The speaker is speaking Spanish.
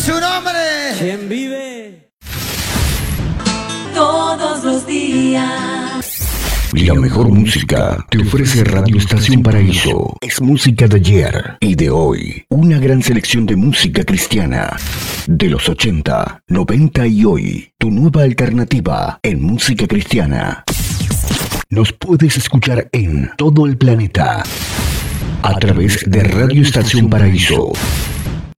su nombre. ¿Quién vive? Todos los días. La mejor música te ofrece Radio Estación Paraíso. Es música de ayer y de hoy. Una gran selección de música cristiana. De los 80, 90 y hoy. Tu nueva alternativa en música cristiana. Nos puedes escuchar en todo el planeta. A través de Radio Estación Paraíso.